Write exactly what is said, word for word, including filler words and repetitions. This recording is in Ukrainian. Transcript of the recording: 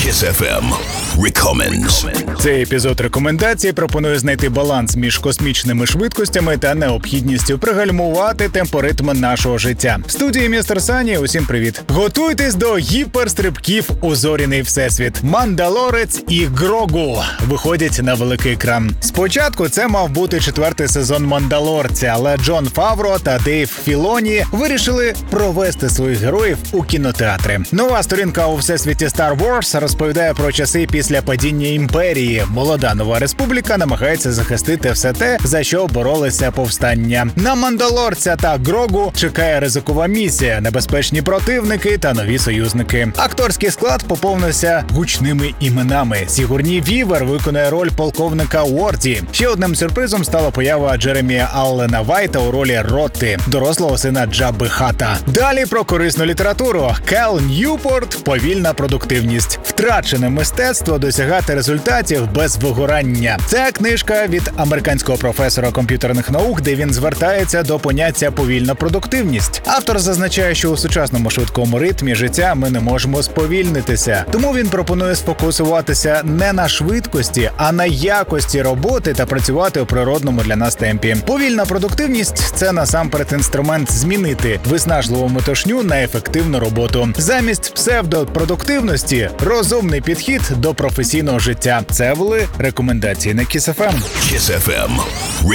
Kiss еф ем Recommends. Цей епізод рекомендацій пропонує знайти баланс між космічними швидкостями та необхідністю пригальмувати темпоритм нашого життя. В студії містер Сані, усім привіт. Готуйтесь до гіперстрибків у зоряний всесвіт. Мандалорець і Грогу виходять на великий екран. Спочатку це мав бути четвертий сезон Мандалорця, але Джон Фавро та Дейв Філоні вирішили провести своїх героїв у кінотеатри. Нова сторінка у всесвіті Star Wars розповідає про часи після падіння імперії. Молода нова республіка намагається захистити все те, за що боролися повстання. На Мандалорця та Грогу чекає ризикова місія, небезпечні противники та нові союзники. Акторський склад поповнився гучними іменами. Сігурні Вівер виконує роль полковника Уорді. Ще одним сюрпризом стала поява Джеремія Аллена Вайта у ролі Ротти, дорослого сина Джабби Хата. Далі про корисну літературу. Кел Ньюпорт «Повільна продуктивність». Втрачене мистецтво досягати результатів без вигорання. Це книжка від американського професора комп'ютерних наук, де він звертається до поняття «повільна продуктивність». Автор зазначає, що у сучасному швидкому ритмі життя ми не можемо сповільнитися. Тому він пропонує сфокусуватися не на швидкості, а на якості роботи та працювати у природному для нас темпі. Повільна продуктивність – це насамперед інструмент змінити виснажливу метушню на ефективну роботу. Замість псевдопродуктивності – розумний підхід до професійного життя. Це були рекомендації на Kiss еф ем. Kiss еф ем